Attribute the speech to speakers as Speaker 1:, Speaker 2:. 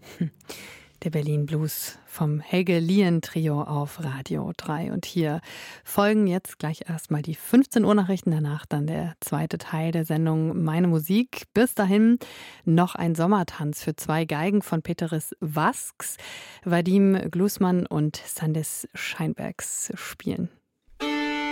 Speaker 1: Der Berlin Blues vom Helge Lien Trio auf Radio 3. Und hier folgen jetzt gleich erstmal die 15 Uhr Nachrichten, danach dann der zweite Teil der Sendung Meine Musik. Bis dahin noch ein Sommertanz für 2 Geigen von Peteris Vasks, Vadim Glusman und Sandis Scheinbergs spielen.